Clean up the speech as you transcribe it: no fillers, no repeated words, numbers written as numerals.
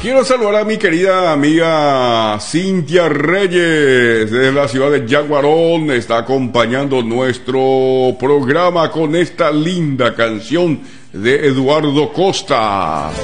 Quiero saludar a mi querida amiga Cintia Reyes desde la ciudad de Yaguarón. Está acompañando nuestro programa con esta linda canción de Eduardo Costa.